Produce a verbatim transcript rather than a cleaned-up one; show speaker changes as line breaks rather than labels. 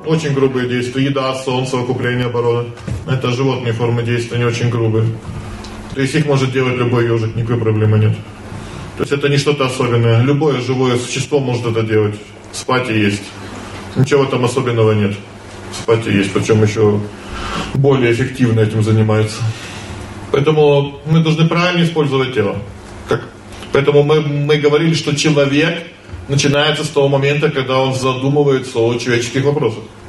очень грубые действия. Еда, сон, совокупление, оборона. Это животные формы действия, они очень грубые. То есть их может делать любой ежик, никакой проблемы нет. То есть это не что-то особенное. Любое живое существо может это делать. Спать и есть. Ничего там особенного нет. Спать и есть, причем еще более эффективно этим занимается. Поэтому мы должны правильно использовать тело. Как? Поэтому мы, мы говорили, что человек начинается с того момента, когда он задумывается о человеческих вопросах.